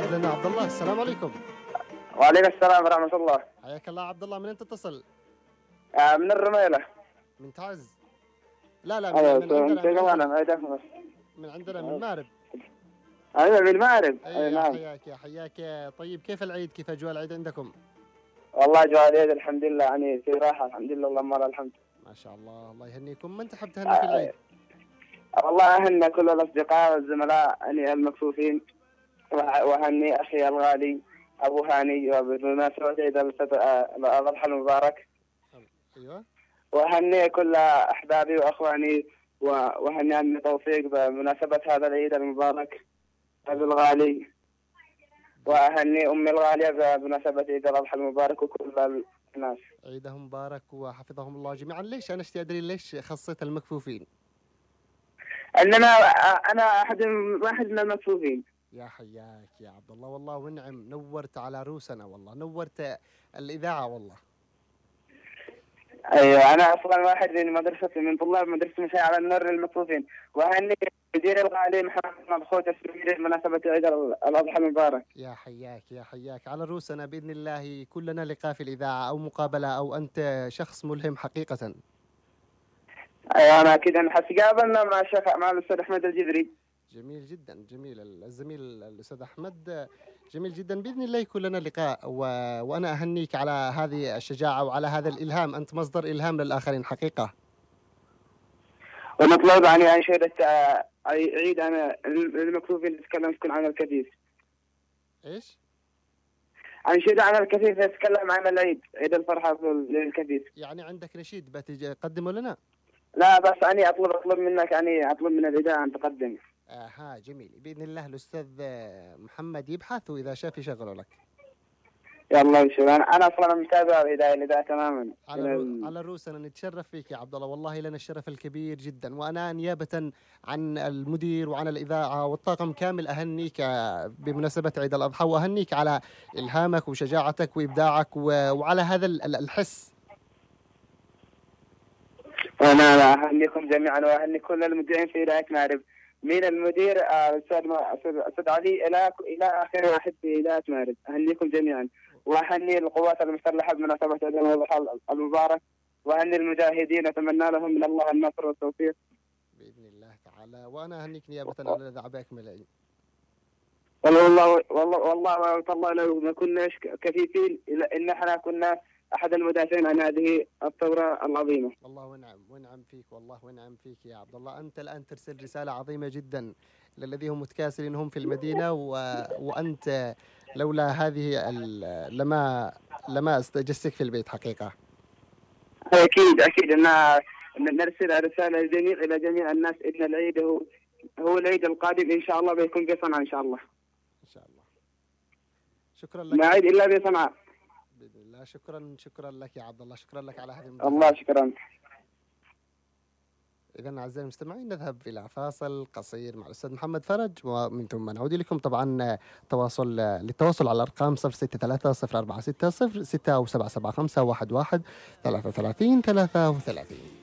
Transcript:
لنا عبد الله. السلام عليكم. وعليكم السلام ورحمة الله. حياك الله عبد الله، من أنت تتصل؟ من الرميلة. من تعز؟ لا لا، أيوة، من عندنا من عندنا من مارب. أيوة، من المغرب. أي نعم. يا حياك. طيب كيف العيد؟ كيف أجواء العيد عندكم؟ والله جوال العيد الحمد لله، يعني في راحة الحمد لله، اللهم لك الحمد. ما شاء الله، الله يهنيكم. من تحب تهني في العيد؟ والله أهنى كل الأصدقاء والزملاء يعني المكفوفين، وأهني أخي الغالي أبو هاني بمناسبة عيد الأضحى المبارك. أيوة. وأهني كل أحبابي وأخواني، وأهني عمي توفيق بمناسبة هذا العيد المبارك أبو الغالي، وأهني أمي الغالية بمناسبة عيد الأضحى المبارك وكل الناس. عيدهم مبارك وحفظهم الله جميعا. ليش أنا اشتي أدري ليش خصيت المكفوفين؟ أننا أنا واحد من المكفوفين. يا حياك يا عبد الله، والله ونعم، نورت على روسنا والله، نورت الإذاعة والله. أيوة، أنا أصلا واحد من طلاب مدرسة مشاعر على النور للمكفوفين، وأهني مدير الغالي محمد مبخوت السميري بمناسبة عيد الأضحى المبارك. يا حياك على روسنا بإذن الله. كلنا لقاء في الإذاعة أو مقابلة، أو أنت شخص ملهم حقيقة. أيوة، أنا أكيد نحس قابلنا مع الأستاذ أحمد الجذري. جميل جدا، جميل الزميل الأستاذ أحمد، جميل جدا. بإذن الله يكون لنا لقاء، وأنا أهنيك على هذه الشجاعة وعلى هذا الإلهام. أنت مصدر إلهام للآخرين حقيقة. ونطلب عن أنشودة عيد أنا المكفوفين تتكلم تكون عن الكفيف. إيش؟ أنشودة عن الكفيف تتكلم عن العيد، عيد الفرحة للكفيف. يعني عندك نشيد بتقدمه لنا؟ لا، بس أنا أطلب منك، أطلب من الإذاعة أن تقدم. جميل. بإذن الله الأستاذ محمد يبحث، وإذا شاف يشغله لك. يلا شوف، أنا أصلا متابع الإذاعة تماما. على رؤوسنا، نتشرف فيك يا عبد الله، والله لنا الشرف الكبير جدا. وأنا نيابة عن المدير وعن الإذاعة والطاقم كامل أهنيك بمناسبة عيد الأضحى، وأهنيك على إلهامك وشجاعتك وإبداعك وعلى هذا الحس. أنا أهنيكم جميعا، وأهني كل المذيعين في إذاعة مأرب، من المدير الأستاذ علي إلى آخر واحد في إذاعة مأرب. أهنيكم جميعا، وأهني القوات المسلحة بمناسبة عيد الأضحى المبارك، وأهني المجاهدين، أتمنى لهم من الله النصر والتوفيق بإذن الله تعالى. وأنا أهنيك نيابة عن الإذاعة بأكمل العلم. والله لو ما كناش كفيفين إلا إن احنا كنا أحد المدافعين عن هذه الثورة العظيمة. والله ونعم فيك، والله ونعم فيك يا عبد الله. أنت الآن ترسل رسالة عظيمة جدا للذين هم متكاسلين هم في المدينة، وأنت لولا هذه لما استجسك في البيت حقيقة. أكيد أن نرسل رسالة إلى جميع الناس إن العيد هو العيد القادم إن شاء الله بيكون بصنعاء إن شاء الله. إن شاء الله. شكرا لك. ما عيد إلا بصنعاء بإذن الله. شكرا لك يا عبد الله، شكرا لك على هذه المداخلة. الله شكرا. إذا أعزائي المستمعين نذهب إلى فاصل قصير مع الأستاذ محمد فرج، ومن ثم نعود لكم. طبعا للتواصل على الأرقام 063 046 06 أو 775 11 33 33.